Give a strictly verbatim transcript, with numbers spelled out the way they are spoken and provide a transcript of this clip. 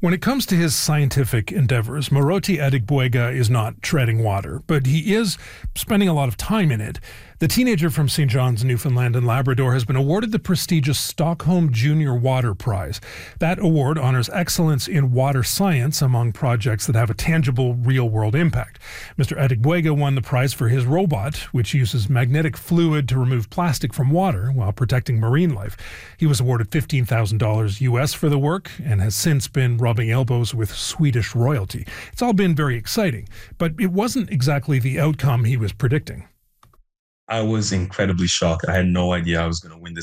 When it comes to his scientific endeavors, Moroti Adegboyega is not treading water, but he is spending a lot of time in it. The teenager from Saint John's, Newfoundland and Labrador has been awarded the prestigious Stockholm Junior Water Prize. That award honors excellence in water science among projects that have a tangible, real-world impact. Mister Adegboyega won the prize for his robot, which uses magnetic fluid to remove plastic from water while protecting marine life. He was awarded fifteen thousand dollars U S for the work and has since been rubbing elbows with Swedish royalty. It's all been very exciting, but it wasn't exactly the outcome he was predicting. I was incredibly shocked. I had no idea I was going to win this